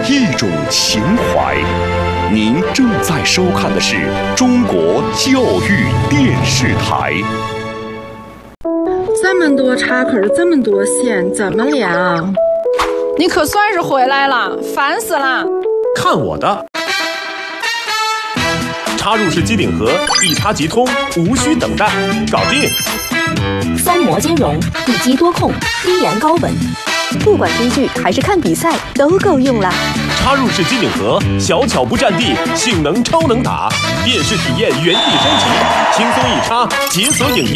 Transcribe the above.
一种情怀。您正在收看的是中国教育电视台。 这么多插口，这么多线，怎么量？ 你可算是回来了，烦死了！ 看我的！插入式机顶盒，一插即通，无需等待，搞定！ 三模兼容，一机多控，低延高稳，不管追剧还是看比赛，都够用了。 插入式机顶盒，小巧不占地，性能超能打，电视体验原地升级，轻松一插，解锁影音。